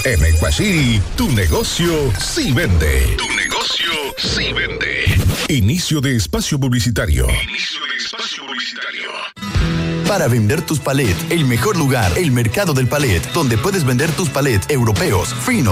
En Equacity, tu negocio sí vende. Tu negocio sí vende. Inicio de espacio publicitario. Para vender tus palets, el mejor lugar, el mercado del palet, donde puedes vender tus palets europeos, finos,